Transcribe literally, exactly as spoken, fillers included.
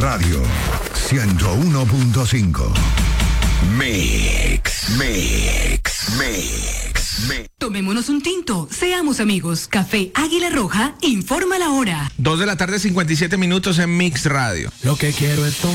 Radio ciento uno punto cinco. Mix, mix, mix, mix. Tomémonos un tinto, seamos amigos. Café Águila Roja informa la hora. Dos de la tarde, cincuenta y siete minutos en Mix Radio. Lo que quiero es